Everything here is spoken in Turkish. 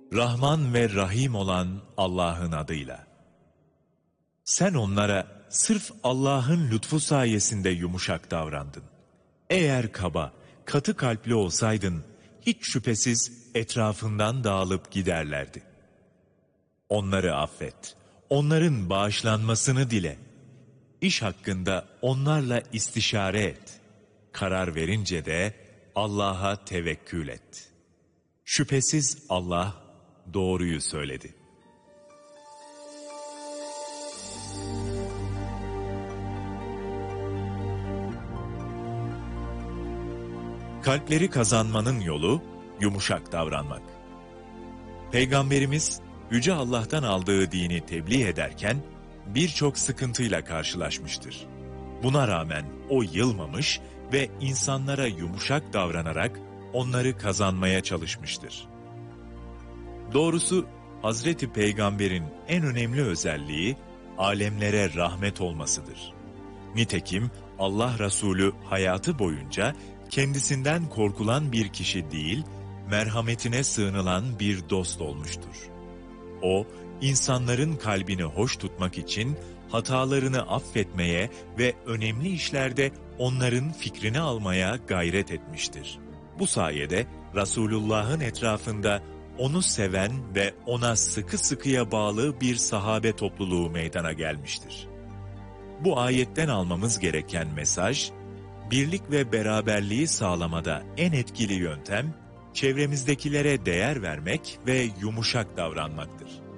Rahman ve Rahim olan Allah'ın adıyla. Sen onlara sırf Allah'ın lütfu sayesinde yumuşak davrandın. Eğer kaba, katı kalpli olsaydın, hiç şüphesiz etrafından dağılıp giderlerdi. Onları affet, onların bağışlanmasını dile. İş hakkında onlarla istişare et. Karar verince de Allah'a tevekkül et. Şüphesiz Allah doğruyu söyledi. Kalpleri kazanmanın yolu yumuşak davranmak. Peygamberimiz Yüce Allah'tan aldığı dini tebliğ ederken birçok sıkıntıyla karşılaşmıştır. Buna rağmen o yılmamış ve insanlara yumuşak davranarak onları kazanmaya çalışmıştır. Doğrusu Hazreti Peygamber'in en önemli özelliği alemlere rahmet olmasıdır. Nitekim Allah Resulü hayatı boyunca kendisinden korkulan bir kişi değil, merhametine sığınılan bir dost olmuştur. O, insanların kalbini hoş tutmak için hatalarını affetmeye ve önemli işlerde onların fikrini almaya gayret etmiştir. Bu sayede Resulullah'ın etrafında onu seven ve ona sıkı sıkıya bağlı bir sahabe topluluğu meydana gelmiştir. Bu ayetten almamız gereken mesaj, birlik ve beraberliği sağlamada en etkili yöntem, çevremizdekilere değer vermek ve yumuşak davranmaktır.